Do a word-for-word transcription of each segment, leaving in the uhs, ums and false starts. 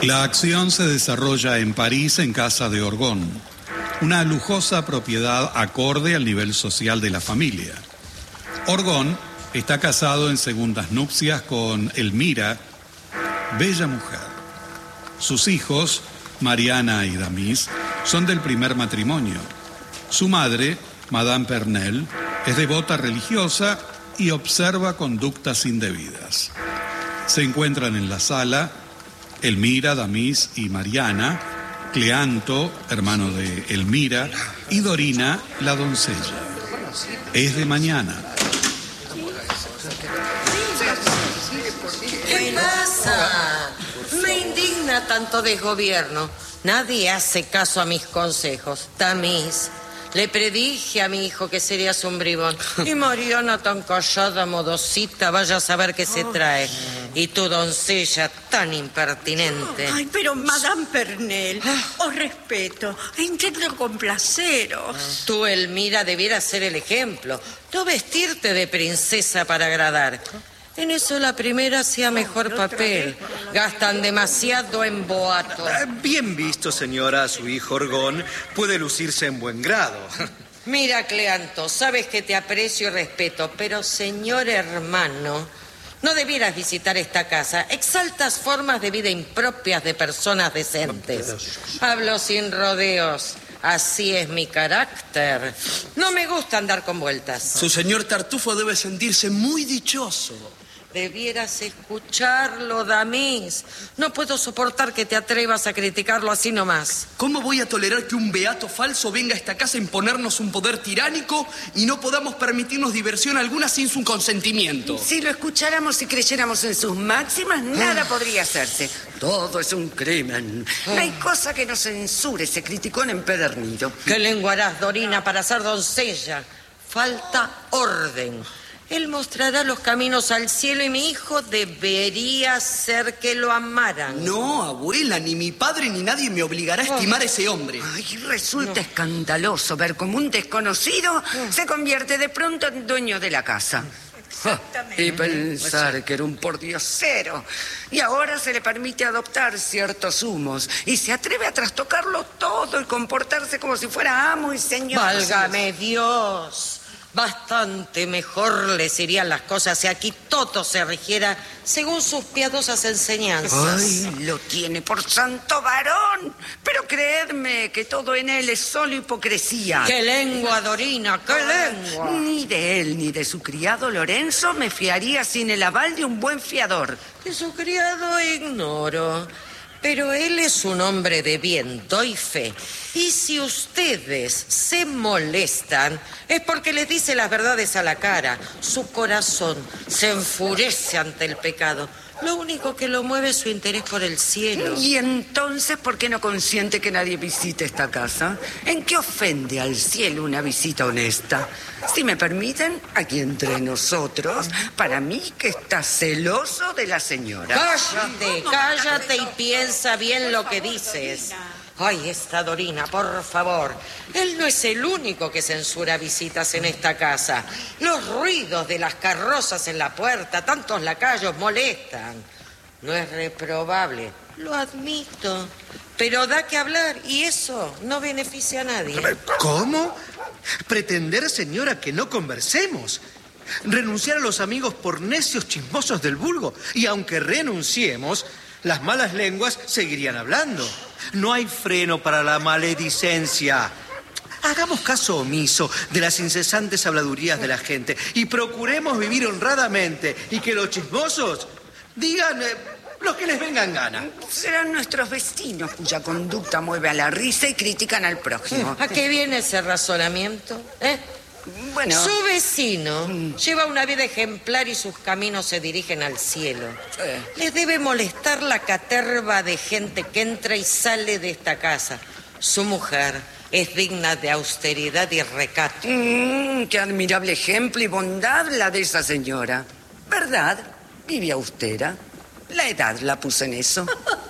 La acción se desarrolla en París, en casa de Orgon, una lujosa propiedad acorde al nivel social de la familia. Orgon está casado en segundas nupcias con Elmira, bella mujer. Sus hijos, Mariana y Damis, son del primer matrimonio. Su madre, Madame Pernelle, es devota religiosa y observa conductas indebidas. Se encuentran en la sala Elmira, Damis y Mariana, Cleanto, hermano de Elmira, y Dorina, la doncella. Es de mañana. ¿Qué pasa? Me indigna tanto desgobierno. Nadie hace caso a mis consejos. Damis, le predije a mi hijo que serías un bribón. Y Mariana tan callada, modosita, vaya a saber qué se trae. Y tu doncella tan impertinente. Ay, pero Madame Pernelle, os respeto, intento complaceros. Tú, Elmira, debieras ser el ejemplo. No vestirte de princesa para agradar. En eso la primera hacía mejor papel. Gastan demasiado en boato. Bien visto, señora. Su hijo Orgon puede lucirse en buen grado. Mira, Cleanto, sabes que te aprecio y respeto, pero, señor hermano, no debieras visitar esta casa. Exaltas formas de vida impropias de personas decentes. Hablo sin rodeos. Así es mi carácter. No me gusta andar con vueltas. Su señor Tartufo debe sentirse muy dichoso. Debieras escucharlo, Damis. No puedo soportar que te atrevas a criticarlo así nomás. ¿Cómo voy a tolerar que un beato falso venga a esta casa a imponernos un poder tiránico y no podamos permitirnos diversión alguna sin su consentimiento? Si lo escucháramos y creyéramos en sus máximas, nada podría hacerse. Todo es un crimen. No hay cosa que no censure ese criticón empedernido. ¿Qué lengua harás, Dorina, para ser doncella? Falta orden. Él mostrará los caminos al cielo y mi hijo debería ser que lo amaran. No, abuela, ni mi padre ni nadie me obligará a estimar a ese hombre. Ay, resulta no. escandaloso ver cómo un desconocido no. se convierte de pronto en dueño de la casa. Exactamente. Y pensar que era un pordiosero. Y ahora se le permite adoptar ciertos humos y se atreve a trastocarlo todo y comportarse como si fuera amo y señor. ¡Válgame Dios! Bastante mejor les irían las cosas si aquí todo se rigiera según sus piadosas enseñanzas. Ay, lo tiene por santo varón. Pero creedme que todo en él es solo hipocresía. ¡Qué lengua, Dorina! ¡Qué lengua! Ni de él ni de su criado Lorenzo me fiaría sin el aval de un buen fiador. De su criado ignoro. Pero él es un hombre de bien, doy fe. Y si ustedes se molestan, es porque les dice las verdades a la cara. Su corazón se enfurece ante el pecado. Lo único que lo mueve es su interés por el cielo. ¿Y entonces por qué no consiente que nadie visite esta casa? ¿En qué ofende al cielo una visita honesta? Si me permiten, aquí entre nosotros, para mí que está celoso de la señora. Cállate, cállate y piensa bien lo que dices. Ay, esta Dorina, por favor. Él no es el único que censura visitas en esta casa. Los ruidos de las carrozas en la puerta, tantos lacayos, molestan. No es reprobable, lo admito. Pero da que hablar y eso no beneficia a nadie. ¿Cómo? ¿Pretender, señora, que no conversemos? ¿Renunciar a los amigos por necios chismosos del vulgo? Y aunque renunciemos, las malas lenguas seguirían hablando. No hay freno para la maledicencia. Hagamos caso omiso de las incesantes habladurías de la gente y procuremos vivir honradamente y que los chismosos digan eh, lo que les venga en gana. Serán nuestros vecinos cuya conducta mueve a la risa y critican al prójimo. ¿A qué viene ese razonamiento? ¿Eh? Bueno. Su vecino mm. lleva una vida ejemplar y sus caminos se dirigen al cielo. Eh. Les debe molestar la caterva de gente que entra y sale de esta casa. Su mujer es digna de austeridad y recato. Mm, qué admirable ejemplo y bondad la de esa señora. ¿Verdad? Vive austera. La edad la puso en eso.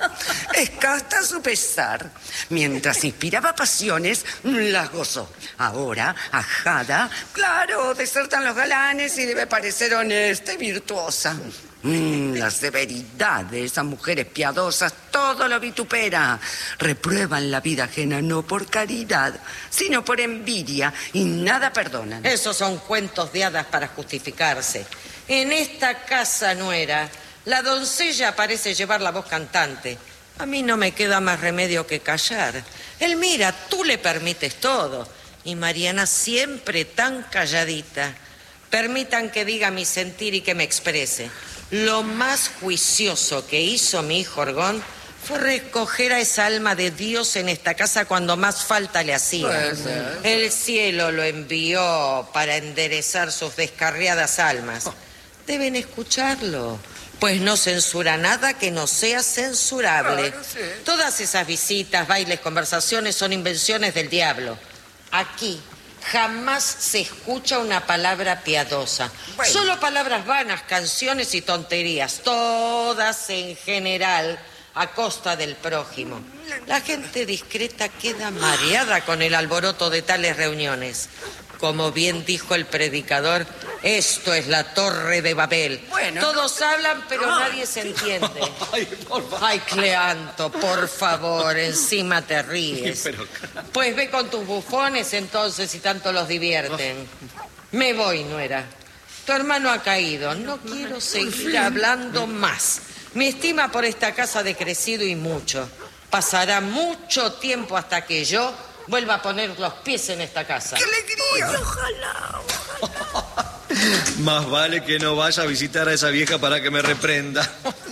Es casta a su pesar. Mientras inspiraba pasiones, las gozó. Ahora, ajada, claro, desertan los galanes y debe parecer honesta y virtuosa. Mm, la severidad de esas mujeres piadosas todo lo vitupera. Reprueban la vida ajena no por caridad, sino por envidia, y nada perdonan. Esos son cuentos de hadas para justificarse. En esta casa, nuera, la doncella parece llevar la voz cantante. A mí no me queda más remedio que callar. Elmira, tú le permites todo. Y Mariana siempre tan calladita. Permitan que diga mi sentir y que me exprese. Lo más juicioso que hizo mi hijo Orgón fue recoger a esa alma de Dios en esta casa cuando más falta le hacía. El cielo lo envió para enderezar sus descarriadas almas. Deben escucharlo, pues no censura nada que no sea censurable. Claro, sí. Todas esas visitas, bailes, conversaciones son invenciones del diablo. Aquí jamás se escucha una palabra piadosa. Bueno. Solo palabras vanas, canciones y tonterías. Todas en general a costa del prójimo. La gente discreta queda mareada con el alboroto de tales reuniones. Como bien dijo el predicador, esto es la Torre de Babel. Bueno, Todos no... hablan, pero no. nadie se entiende. Ay, por favor. Ay, Cleanto, por favor, encima te ríes. Pero... Pues ve con tus bufones entonces, si tanto los divierten. Me voy, nuera. Tu hermano ha caído. No quiero seguir hablando más. Mi estima por esta casa ha decrecido y mucho. Pasará mucho tiempo hasta que yo vuelva a poner los pies en esta casa. ¡Qué alegría! Ojalá, ojalá. Más vale que no vaya a visitar a esa vieja para que me reprenda.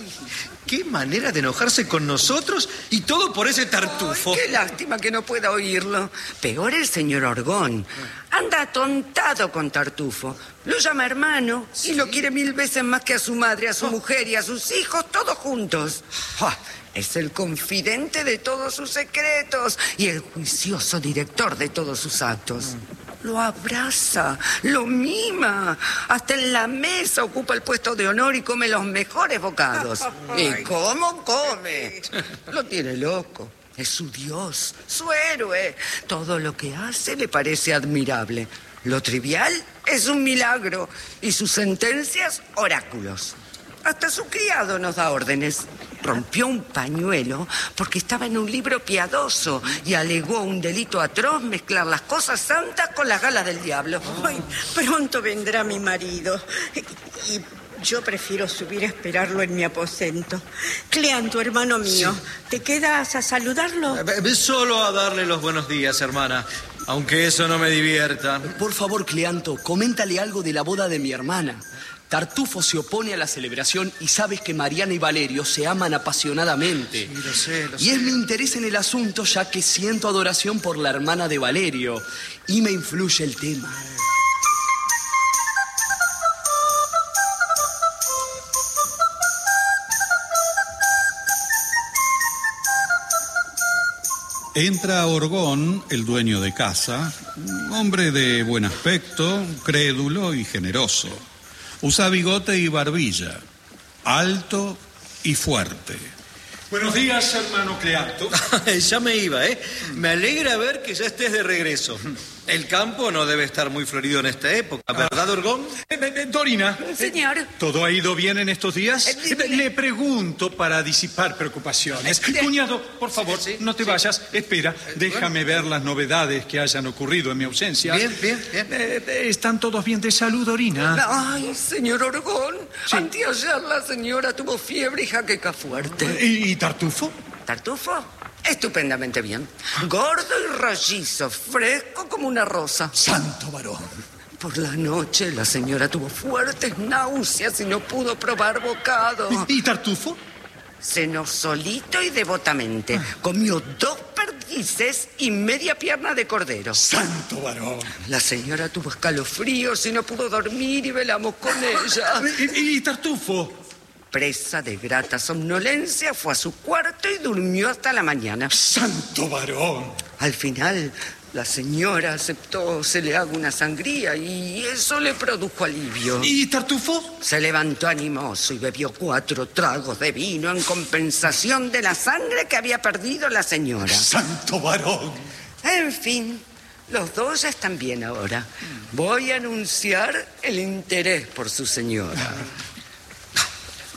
Qué manera de enojarse con nosotros y todo por ese tartufo. Ay, qué lástima que no pueda oírlo. Peor el señor Orgón. Anda atontado con Tartufo. Lo llama hermano y lo quiere mil veces más que a su madre, a su mujer y a sus hijos, todos juntos. ¡Ah! Es el confidente de todos sus secretos y el juicioso director de todos sus actos. Lo abraza, lo mima. Hasta en la mesa ocupa el puesto de honor y come los mejores bocados. ¿Y cómo come? Lo tiene loco. Es su Dios, su héroe. Todo lo que hace le parece admirable. Lo trivial es un milagro y sus sentencias, oráculos. Hasta su criado nos da órdenes. Rompió un pañuelo porque estaba en un libro piadoso y alegó un delito atroz mezclar las cosas santas con las galas del diablo. Ay, pronto vendrá mi marido. Y yo prefiero subir a esperarlo en mi aposento. Cleanto, hermano mío, sí. ¿Te quedas a saludarlo? Eh, Solo a darle los buenos días, hermana. Aunque eso no me divierta. Por favor, Cleanto, coméntale algo de la boda de mi hermana. Tartufo se opone a la celebración y sabes que Mariana y Valerio se aman apasionadamente. Sí, lo sé, lo sé. Y es mi interés en el asunto ya que siento adoración por la hermana de Valerio y me influye el tema. Entra Orgón, el dueño de casa, hombre de buen aspecto, crédulo y generoso. Usa bigote y barbilla, alto y fuerte. Buenos días, hermano Cleanto. Ya me iba, ¿eh? Me alegra ver que ya estés de regreso. El campo no debe estar muy florido en esta época, ¿verdad, Orgón? Eh, eh, Dorina. Señor. eh, ¿Todo ha ido bien en estos días? Eh, Eh, Le pregunto para disipar preocupaciones. Eh, Cuñado, por favor, sí, no te sí. vayas. Espera, déjame ver las novedades que hayan ocurrido en mi ausencia. Bien, bien, bien. Eh, eh, ¿Están todos bien de salud, Dorina? Ay, señor Orgón. Sí. Anteayer la señora tuvo fiebre y jaqueca fuerte. ¿Y, y Tartufo? ¿Tartufo? Estupendamente bien. Gordo y rollizo, fresco como una rosa. Santo varón. Por la noche la señora tuvo fuertes náuseas y no pudo probar bocado. ¿Y, y Tartufo? Cenó solito y devotamente. Comió dos perdices y media pierna de cordero. Santo varón. La señora tuvo escalofríos y no pudo dormir y velamos con ella. ¿Y, y Tartufo? Presa de grata somnolencia, fue a su cuarto y durmió hasta la mañana. Santo varón. Al final, la señora aceptó se le haga una sangría y eso le produjo alivio. ¿Y Tartufo? Se levantó animoso y bebió cuatro tragos de vino en compensación de la sangre que había perdido la señora. Santo varón. En fin, los dos ya están bien ahora. Voy a anunciar el interés por su señora.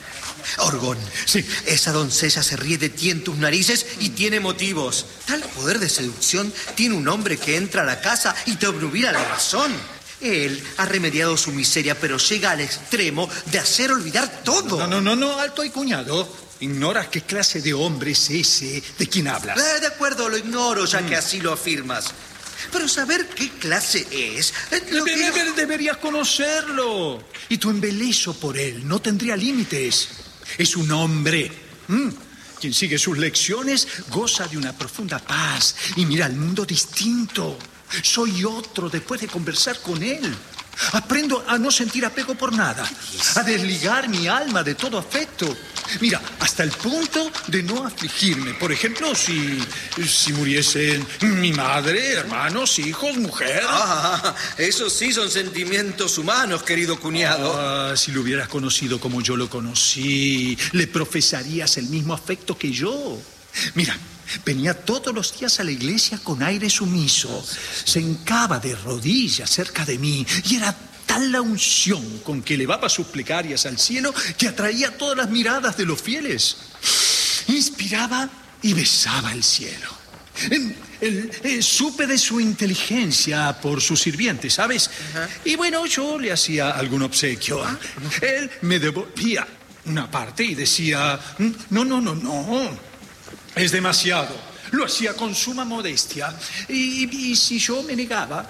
Orgón, sí. Esa doncella se ríe de ti en tus narices y tiene motivos. Tal poder de seducción tiene un hombre que entra a la casa y te obnubila la razón. Él ha remediado su miseria, pero llega al extremo de hacer olvidar todo. No, no, no, no, alto ahí, cuñado. Ignoras qué clase de hombre es ese de quien hablas. Eh, de acuerdo, lo ignoro, ya mm. que así lo afirmas. Pero saber qué clase es... Lo de, que... de, deberías conocerlo. Y tu embeleso por él no tendría límites. Es un hombre. ¿Mm? Quien sigue sus lecciones goza de una profunda paz y mira al mundo distinto. Soy otro después de conversar con él. Aprendo a no sentir apego por nada, a desligar mi alma de todo afecto. Mira, hasta el punto de no afligirme. Por ejemplo, si, si muriesen mi madre, hermanos, hijos, mujer. Ah, esos sí son sentimientos humanos, querido cuñado. Ah, si lo hubieras conocido como yo lo conocí, le profesarías el mismo afecto que yo. Mira, venía todos los días a la iglesia con aire sumiso. Se hincaba de rodillas cerca de mí y era tal la unción con que elevaba sus plegarias al cielo que atraía todas las miradas de los fieles. Inspiraba y besaba el cielo. El, el, el, supe de su inteligencia por sus sirvientes, ¿sabes? Uh-huh. Y bueno, yo le hacía algún obsequio. Uh-huh. Él me devolvía una parte y decía, no, no, no, no. Es demasiado. Lo hacía con suma modestia. Y, y si yo me negaba,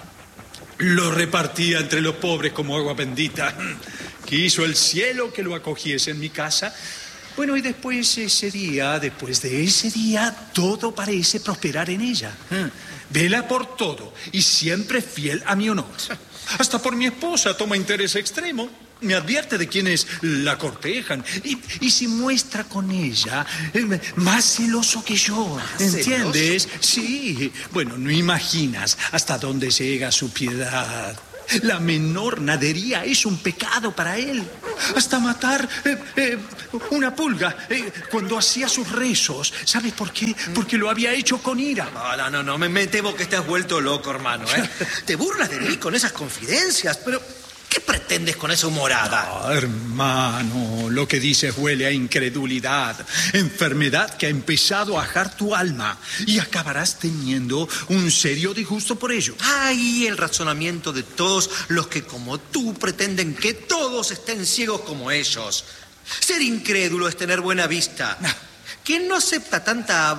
lo repartía entre los pobres como agua bendita. Quiso el cielo que lo acogiese en mi casa. Bueno, y después ese día, después de ese día, todo parece prosperar en ella. Vela por todo y siempre fiel a mi honor. Hasta por mi esposa toma interés extremo. Me advierte de quienes la cortejan y, y se muestra con ella eh, más celoso que yo, ¿entiendes? ¿Celoso? Sí, bueno, no imaginas hasta dónde llega su piedad. La menor nadería es un pecado para él. Hasta matar eh, eh, una pulga eh, cuando hacía sus rezos. ¿Sabes por qué? Porque lo había hecho con ira. No, no, no, no me, me temo que te has vuelto loco, hermano, ¿eh? Te burlas de mí con esas confidencias, pero... ¿qué pretendes con esa humorada? Oh, hermano, lo que dices huele a incredulidad, enfermedad que ha empezado a ajar tu alma y acabarás teniendo un serio disgusto por ello. Ay, el razonamiento de todos los que como tú pretenden que todos estén ciegos como ellos. Ser incrédulo es tener buena vista. Quien no acepta tanta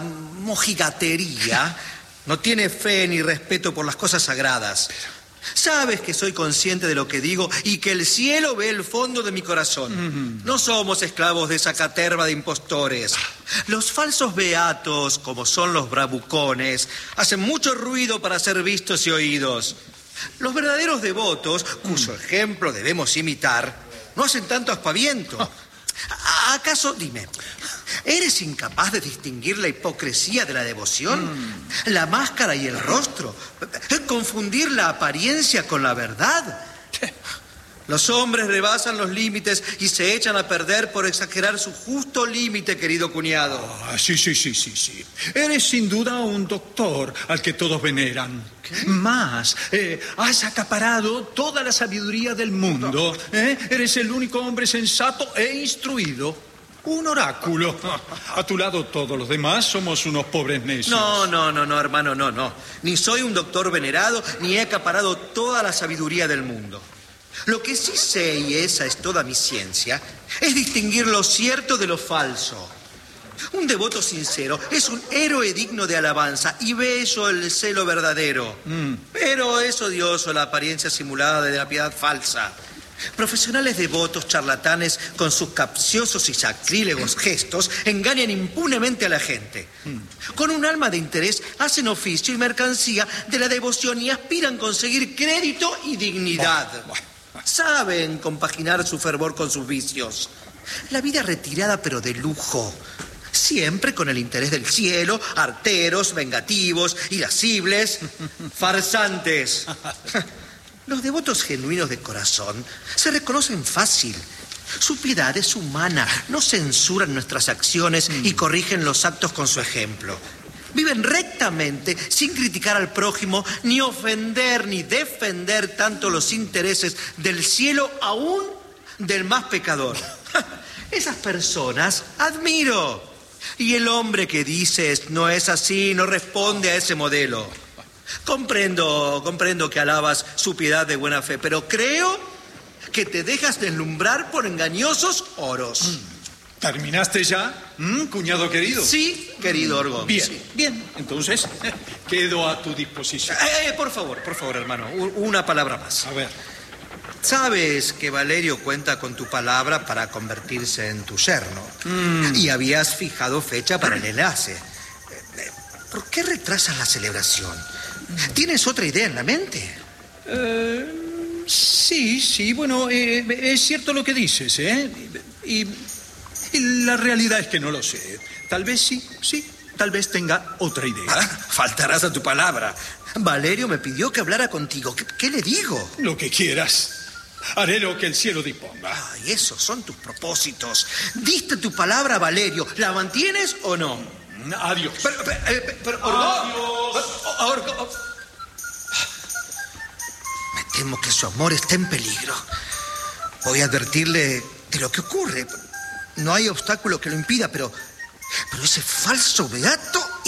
mojigatería no tiene fe ni respeto por las cosas sagradas. Sabes que soy consciente de lo que digo y que el cielo ve el fondo de mi corazón. Mm-hmm. No somos esclavos de esa caterva de impostores. Los falsos beatos, como son los bravucones, hacen mucho ruido para ser vistos y oídos. Los verdaderos devotos, cuyo mm. ejemplo debemos imitar, no hacen tanto aspaviento. Oh. ¿Acaso, dime, eres incapaz de distinguir la hipocresía de la devoción? Mm. La máscara y el rostro. Confundir la apariencia con la verdad. Los hombres rebasan los límites y se echan a perder por exagerar su justo límite, querido cuñado. Ah, sí, sí, sí, sí, sí. Eres sin duda un doctor al que todos veneran. ¿Qué? Más, eh, has acaparado toda la sabiduría del mundo. ¿eh? Eres el único hombre sensato e instruido. Un oráculo. A tu lado todos los demás somos unos pobres necios. No, no, no, no, hermano, no, no. Ni soy un doctor venerado, ni he acaparado toda la sabiduría del mundo. Lo que sí sé, y esa es toda mi ciencia, es distinguir lo cierto de lo falso. Un devoto sincero es un héroe digno de alabanza y bello el celo verdadero. Mm. Pero es odioso la apariencia simulada de la piedad falsa. Profesionales devotos charlatanes con sus capciosos y sacrílegos gestos engañan impunemente a la gente. Mm. Con un alma de interés hacen oficio y mercancía de la devoción y aspiran a conseguir crédito y dignidad. Oh, oh. Saben compaginar su fervor con sus vicios. La vida retirada pero de lujo. Siempre con el interés del cielo, arteros, vengativos, irascibles, farsantes. Los devotos genuinos de corazón se reconocen fácil. Su piedad es humana, no censuran nuestras acciones y corrigen los actos con su ejemplo. Viven rectamente, sin criticar al prójimo, ni ofender ni defender tanto los intereses del cielo, aún del más pecador. esas personas admiro. Y el hombre que dices no es así, no responde a ese modelo. Comprendo, comprendo que alabas su piedad de buena fe, pero creo que te dejas deslumbrar por engañosos oros. ¿Terminaste ya, ¿Mm, cuñado querido? Sí, querido Orgón. Bien, sí. bien. Entonces, quedo a tu disposición. Eh, eh, por favor, por favor, hermano, una palabra más. A ver. Sabes que Valerio cuenta con tu palabra para convertirse en tu yerno. Mm. Y habías fijado fecha para el enlace. ¿Por qué retrasas la celebración? ¿Tienes otra idea en la mente? Eh, sí, sí, bueno, eh, es cierto lo que dices, ¿eh? Y, y la realidad es que no lo sé. Tal vez sí, sí, tal vez tenga otra idea. Ah, faltarás a tu palabra. Valerio me pidió que hablara contigo. ¿Qué, qué le digo? Lo que quieras. Haré lo que el cielo disponga. Ay, esos son tus propósitos. Diste tu palabra a Valerio. ¿La mantienes o no? Adiós. Pero, pero, pero, pero Orgón. Adiós. Orgón. Me temo que su amor está en peligro. Voy a advertirle de lo que ocurre. No hay obstáculo que lo impida, pero... Pero ese falso beato...